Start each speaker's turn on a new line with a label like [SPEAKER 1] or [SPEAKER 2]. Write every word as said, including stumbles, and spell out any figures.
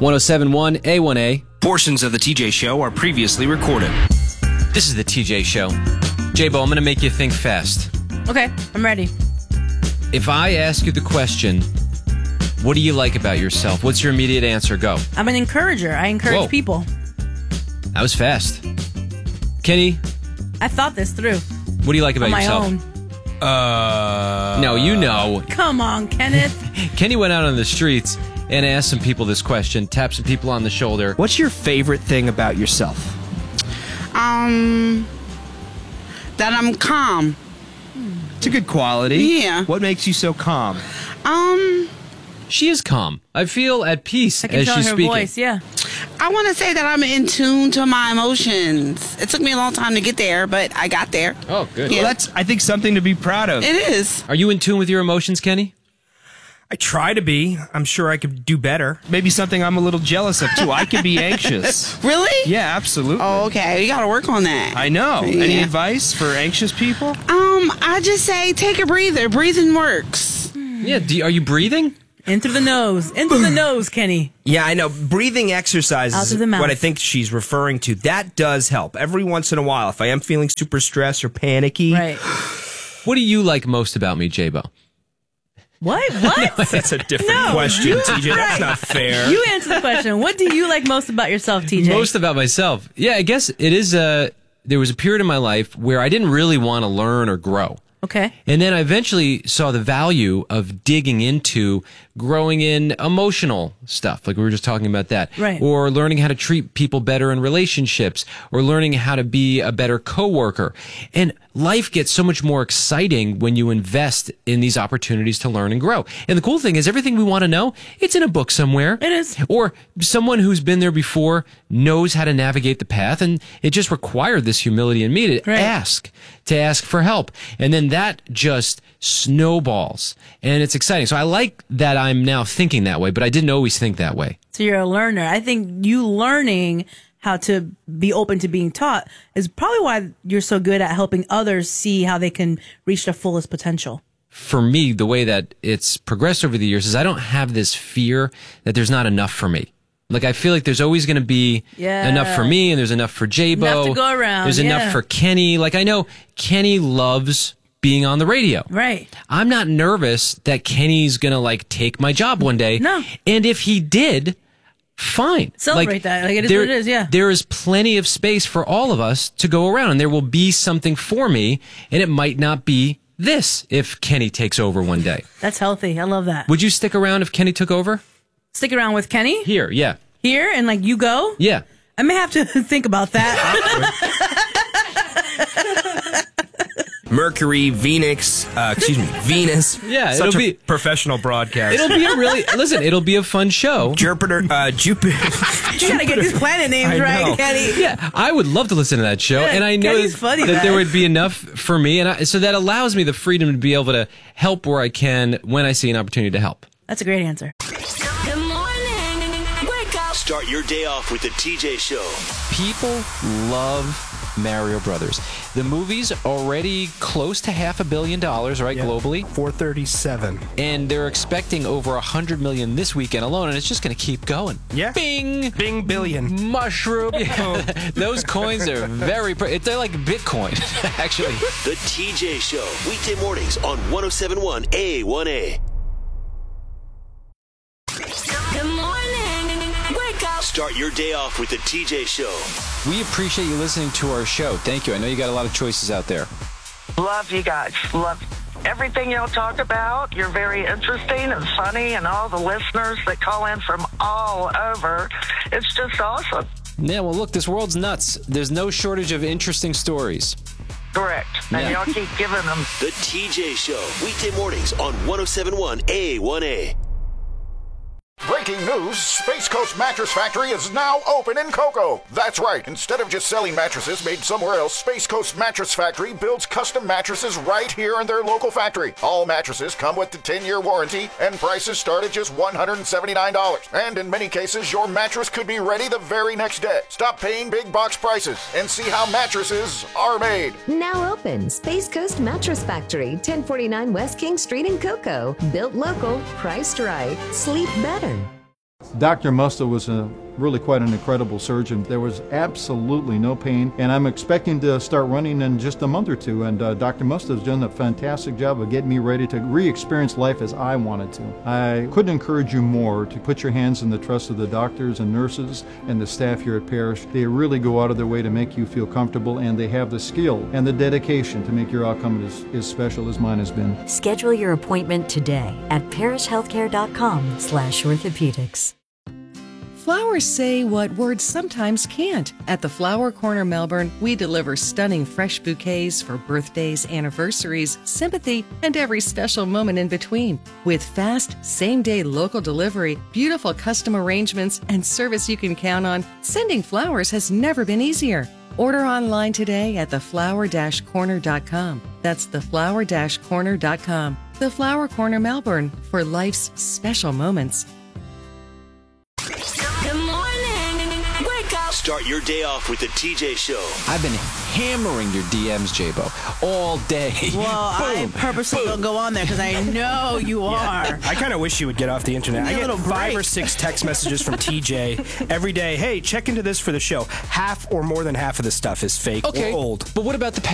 [SPEAKER 1] one oh seven point one A one A.
[SPEAKER 2] Portions of the T J Show are previously recorded.
[SPEAKER 1] This is the T J Show. J-Bo, I'm going to make you think fast.
[SPEAKER 3] Okay, I'm ready.
[SPEAKER 1] If I ask you the question, what do you like about yourself? What's your immediate answer? Go.
[SPEAKER 3] I'm an encourager. I encourage
[SPEAKER 1] Whoa.
[SPEAKER 3] people.
[SPEAKER 1] That was fast. Kenny,
[SPEAKER 3] I thought this through.
[SPEAKER 1] what do you like about
[SPEAKER 3] On my
[SPEAKER 1] yourself?
[SPEAKER 3] own.
[SPEAKER 2] Uh,
[SPEAKER 1] No, you know.
[SPEAKER 3] Come on, Kenneth.
[SPEAKER 1] Kenny went out on the streets and asked some people this question, tapped some people on the shoulder.
[SPEAKER 2] What's your favorite thing about yourself?
[SPEAKER 4] Um, that I'm calm.
[SPEAKER 2] It's a good quality.
[SPEAKER 4] Yeah.
[SPEAKER 2] What makes you so calm?
[SPEAKER 4] Um,
[SPEAKER 1] She is calm. I feel at peace
[SPEAKER 3] I can
[SPEAKER 1] as
[SPEAKER 3] tell
[SPEAKER 1] she's
[SPEAKER 3] her
[SPEAKER 1] speaking.
[SPEAKER 3] voice, yeah.
[SPEAKER 4] I want to say that I'm in tune to my emotions. It took me a long time to get there, but I got there.
[SPEAKER 1] Oh, good.
[SPEAKER 4] Yeah.
[SPEAKER 2] Well, that's, I think, something to be proud of.
[SPEAKER 4] It is.
[SPEAKER 1] Are you in tune with your emotions, Kenny?
[SPEAKER 5] I try to be. I'm sure I could do better.
[SPEAKER 2] Maybe something I'm a little jealous of, too. I can be anxious.
[SPEAKER 4] Really?
[SPEAKER 2] Yeah, absolutely.
[SPEAKER 4] Oh, okay. You got to work on that.
[SPEAKER 2] I know. Any
[SPEAKER 4] Yeah.
[SPEAKER 2] advice for anxious people?
[SPEAKER 4] Um, I just say take a breather. Breathing works.
[SPEAKER 1] Yeah. Do you, are you breathing?
[SPEAKER 3] In through the nose. In through the nose, Kenny.
[SPEAKER 5] Yeah, I know. Breathing exercises
[SPEAKER 3] Out
[SPEAKER 5] is
[SPEAKER 3] of the mouth.
[SPEAKER 5] what I think she's referring to. That does help. Every once in a while, if I am feeling super stressed or panicky.
[SPEAKER 3] Right.
[SPEAKER 1] What do you like most about me, J-Bo?
[SPEAKER 3] What? What?
[SPEAKER 5] That's a different
[SPEAKER 3] No,
[SPEAKER 5] question,
[SPEAKER 3] you-
[SPEAKER 5] T J. That's
[SPEAKER 3] right.
[SPEAKER 5] not fair.
[SPEAKER 3] You answer the question. What do you like most about yourself, T J?
[SPEAKER 1] Most about myself. Yeah, I guess it is a, there was a period in my life where I didn't really want to learn or grow.
[SPEAKER 3] Okay.
[SPEAKER 1] And then I eventually saw the value of digging into growing in emotional stuff, like we were just talking about that.
[SPEAKER 3] Right.
[SPEAKER 1] Or learning how to treat people better in relationships, or learning how to be a better coworker. And life gets so much more exciting when you invest in these opportunities to learn and grow. And the cool thing is everything we want to know, it's in a book somewhere.
[SPEAKER 3] It is.
[SPEAKER 1] Or someone who's been there before knows how to navigate the path, and it just required this humility in me to
[SPEAKER 3] Right.
[SPEAKER 1] ask, to ask for help. And then that just snowballs, and it's exciting. So I like that I'm now thinking that way, but I didn't always think that way.
[SPEAKER 3] So you're a learner. I think you learning how to be open to being taught is probably why you're so good at helping others see how they can reach their fullest potential.
[SPEAKER 1] For me, the way that it's progressed over the years is I don't have this fear that there's not enough for me. Like, I feel like there's always going to be
[SPEAKER 3] Yeah.
[SPEAKER 1] enough for me, and there's enough for J-Bo.
[SPEAKER 3] Enough to go around,
[SPEAKER 1] There's
[SPEAKER 3] yeah.
[SPEAKER 1] enough for Kenny. Like, I know Kenny loves being on the radio.
[SPEAKER 3] Right.
[SPEAKER 1] I'm not nervous that Kenny's going to, like, take my job one day.
[SPEAKER 3] No.
[SPEAKER 1] And if he did, fine.
[SPEAKER 3] Celebrate that. Like, it is
[SPEAKER 1] there,
[SPEAKER 3] what it is, yeah.
[SPEAKER 1] There is plenty of space for all of us to go around, and there will be something for me, and it might not be this if Kenny takes over one day.
[SPEAKER 3] That's healthy. I love that.
[SPEAKER 1] Would you stick around if Kenny took over?
[SPEAKER 3] Stick around with Kenny
[SPEAKER 1] Here, yeah.
[SPEAKER 3] here and like you go?
[SPEAKER 1] Yeah.
[SPEAKER 3] I may have to think about that.
[SPEAKER 5] Mercury, Venus, uh, excuse me, Venus.
[SPEAKER 1] Yeah,
[SPEAKER 5] Such
[SPEAKER 1] it'll
[SPEAKER 5] a
[SPEAKER 1] be-
[SPEAKER 5] professional broadcast.
[SPEAKER 1] It'll be a really, listen, it'll be a fun show.
[SPEAKER 5] Jupiter, uh, Jupiter.
[SPEAKER 3] You gotta get these planet names
[SPEAKER 5] I know.
[SPEAKER 3] right, Kenny.
[SPEAKER 1] Yeah, I would love to listen to that show,
[SPEAKER 3] Yeah,
[SPEAKER 1] and I know
[SPEAKER 3] Kenny's
[SPEAKER 1] that,
[SPEAKER 3] funny,
[SPEAKER 1] that
[SPEAKER 3] man.
[SPEAKER 1] there would be enough for me, and I, so that allows me the freedom to be able to help where I can when I see an opportunity to help.
[SPEAKER 3] That's a great answer.
[SPEAKER 6] Good morning. Wake up.
[SPEAKER 7] Start your day off with the T J Show.
[SPEAKER 1] People love Mario Brothers. The movie's already close to half a billion dollars, right, globally,
[SPEAKER 8] four thirty-seven.
[SPEAKER 1] and they're expecting over a hundred million this weekend alone, and it's just going to keep going.
[SPEAKER 5] Yeah.
[SPEAKER 1] Bing.
[SPEAKER 5] Bing billion.
[SPEAKER 1] Mushroom. Those coins are very. Pr- they're like Bitcoin, actually.
[SPEAKER 7] The T J Show. Weekday mornings on one oh seven point one A one A.
[SPEAKER 6] Good morning. Wake up.
[SPEAKER 7] Start your day off with the T J Show.
[SPEAKER 1] We appreciate you listening to our show. Thank you. I know you got a lot of choices out there.
[SPEAKER 9] Love you guys. Love everything y'all talk about. You're very interesting and funny, and all the listeners that call in from all over. It's just awesome.
[SPEAKER 1] Yeah, well, look, this world's nuts. There's no shortage of interesting stories.
[SPEAKER 9] Correct. And
[SPEAKER 1] Yeah.
[SPEAKER 9] y'all keep giving them.
[SPEAKER 7] The T J Show. Weekday mornings on one oh seven point one A one A.
[SPEAKER 10] Breaking news, Space Coast Mattress Factory is now open in Cocoa. That's right. Instead of just selling mattresses made somewhere else, Space Coast Mattress Factory builds custom mattresses right here in their local factory. All mattresses come with the ten-year warranty, and prices start at just one hundred seventy-nine dollars. And in many cases, your mattress could be ready the very next day. Stop paying big box prices and see how mattresses are made.
[SPEAKER 11] Now open, Space Coast Mattress Factory, ten forty-nine West King Street in Cocoa. Built local, priced right, sleep better.
[SPEAKER 8] Doctor Musto was a really quite an incredible surgeon. There was absolutely no pain, and I'm expecting to start running in just a month or two, and uh, Doctor Musto has done a fantastic job of getting me ready to re-experience life as I wanted to. I couldn't encourage you more to put your hands in the trust of the doctors and nurses and the staff here at Parrish. They really go out of their way to make you feel comfortable, and they have the skill and the dedication to make your outcome as, as special as mine has been.
[SPEAKER 12] Schedule your appointment today at parrish healthcare dot com slash orthopedics.
[SPEAKER 13] Flowers say what words sometimes can't. At the Flower Corner Melbourne, we deliver stunning fresh bouquets for birthdays, anniversaries, sympathy, and every special moment in between. With fast, same-day local delivery, beautiful custom arrangements, and service you can count on, sending flowers has never been easier. Order online today at the flower dash corner dot com. That's the flower dash corner dot com. The Flower Corner Melbourne, for life's special moments.
[SPEAKER 6] Good morning. Wake up.
[SPEAKER 7] Start your day off with the T J Show.
[SPEAKER 14] I've been hammering your D Ms, J-Bo, all day.
[SPEAKER 3] Well, I purposely don't go on there because I know you are.
[SPEAKER 5] I kind of wish you would get off the internet. I get five or six text messages from T J every day. Hey, check into this for the show. Half or more than half of the stuff is fake
[SPEAKER 14] Okay,
[SPEAKER 5] or old.
[SPEAKER 14] But what about the